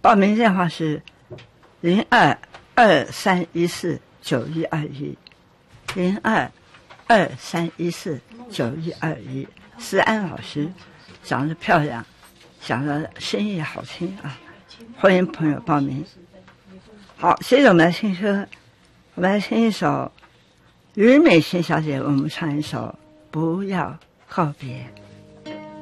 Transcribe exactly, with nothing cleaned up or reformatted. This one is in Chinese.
报名电话是零二二三一四九一二一，零二二三一四九一二一。思安老师长得漂亮，讲的声音也好听啊，欢迎朋友报名。好，接着我们来听歌，我们来听一首于美琴小姐为我们唱一首《不要告别》。